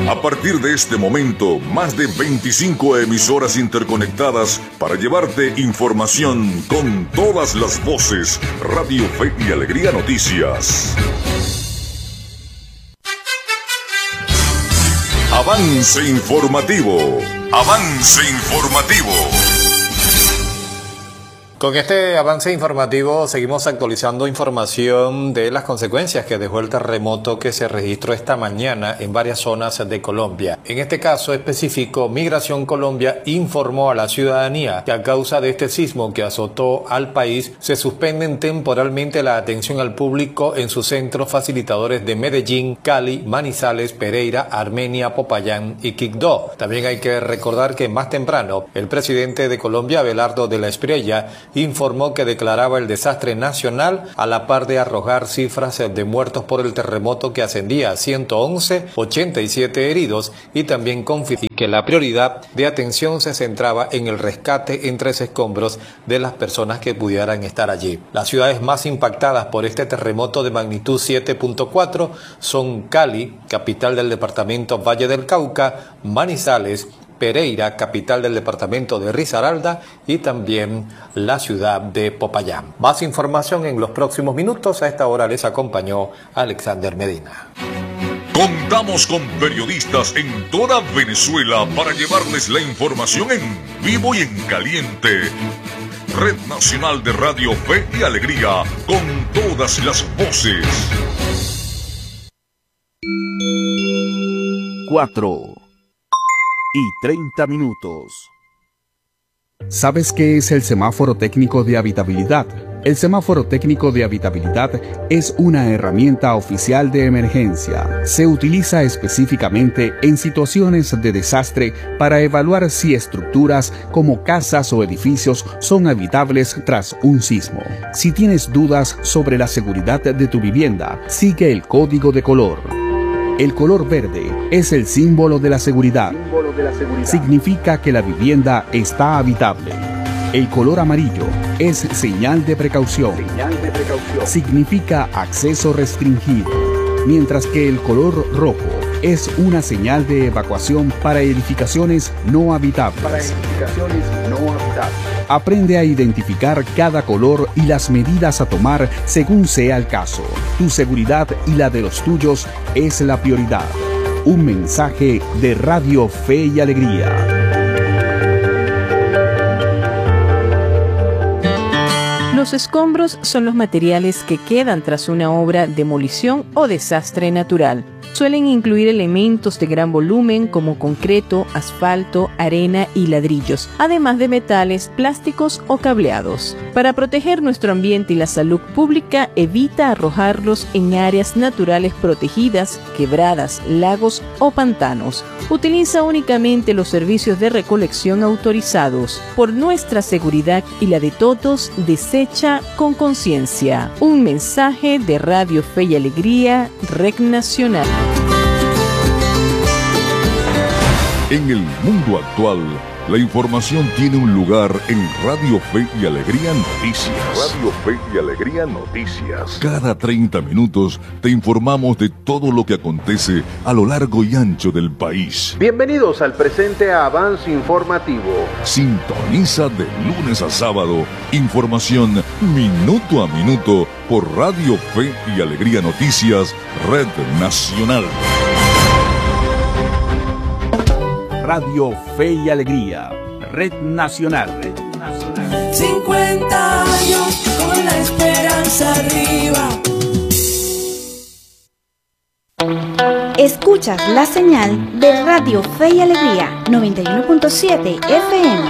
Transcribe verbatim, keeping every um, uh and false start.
A partir de este momento, más de veinticinco emisoras interconectadas para llevarte información con todas las voces. Radio Fe y Alegría Noticias. Avance informativo. Avance informativo. Con este avance informativo seguimos actualizando información de las consecuencias que dejó el terremoto que se registró esta mañana en varias zonas de Colombia. En este caso específico, Migración Colombia informó a la ciudadanía que a causa de este sismo que azotó al país, se suspenden temporalmente la atención al público en sus centros facilitadores de Medellín, Cali, Manizales, Pereira, Armenia, Popayán y Quibdó. También hay que recordar que más temprano, el presidente de Colombia, Abelardo de la Espriella, informó que declaraba el desastre nacional a la par de arrojar cifras de muertos por el terremoto que ascendía a ciento once, ochenta y siete heridos, y también confirmó que la prioridad de atención se centraba en el rescate en tres escombros de las personas que pudieran estar allí. Las ciudades más impactadas por este terremoto de magnitud siete punto cuatro son Cali, capital del departamento Valle del Cauca, Manizales, Pereira, capital del departamento de Risaralda, y también la ciudad de Popayán. Más información en los próximos minutos. A esta hora les acompañó Alexander Medina. Contamos con periodistas en toda Venezuela para llevarles la información en vivo y en caliente. Red Nacional de Radio Fe y Alegría, con todas las voces. Cuatro y treinta minutos. ¿Sabes qué es el semáforo técnico de habitabilidad? El semáforo técnico de habitabilidad es una herramienta oficial de emergencia. Se utiliza específicamente en situaciones de desastre para evaluar si estructuras como casas o edificios son habitables tras un sismo. Si tienes dudas sobre la seguridad de tu vivienda, sigue el código de color. El color verde es el símbolo de la seguridad. Significa que la vivienda está habitable. El color amarillo es señal de precaución. Significa acceso restringido. Mientras que el color rojo es una señal de evacuación para edificaciones no habitables. Para edificaciones no habitables. Aprende a identificar cada color y las medidas a tomar según sea el caso. Tu seguridad y la de los tuyos es la prioridad. Un mensaje de Radio Fe y Alegría. Los escombros son los materiales que quedan tras una obra, demolición o desastre natural. Suelen incluir elementos de gran volumen como concreto, asfalto, arena y ladrillos, además de metales, plásticos o cableados. Para proteger nuestro ambiente y la salud pública, evita arrojarlos en áreas naturales protegidas, quebradas, lagos o pantanos. Utiliza únicamente los servicios de recolección autorizados. Por nuestra seguridad y la de todos, desecha con conciencia. Un mensaje de Radio Fe y Alegría, Red Nacional. En el mundo actual, la información tiene un lugar en Radio Fe y Alegría Noticias. Radio Fe y Alegría Noticias. Cada treinta minutos te informamos de todo lo que acontece a lo largo y ancho del país. Bienvenidos al presente avance informativo. Sintoniza de lunes a sábado información minuto a minuto por Radio Fe y Alegría Noticias, Red Nacional. Radio Fe y Alegría, Red Nacional. Red Nacional. cincuenta años con la esperanza arriba. Escuchas la señal de Radio Fe y Alegría, noventa y uno punto siete F M.